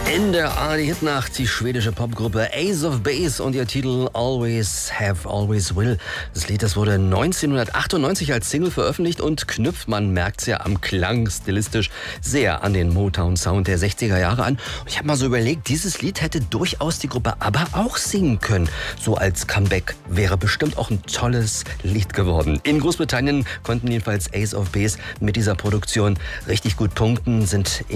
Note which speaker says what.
Speaker 1: In der ARD-Hitnacht die schwedische Popgruppe Ace of Base und ihr Titel Always Have, Always Will. Das Lied, das wurde 1998 als Single veröffentlicht und knüpft, man merkt's ja am Klang, stilistisch sehr an den Motown-Sound der 60er Jahre an. Und ich habe mal so überlegt, dieses Lied hätte durchaus die Gruppe ABBA auch singen können. So als Comeback wäre bestimmt auch ein tolles Lied geworden. In Großbritannien konnten jedenfalls Ace of Base mit dieser Produktion richtig gut punkten, sind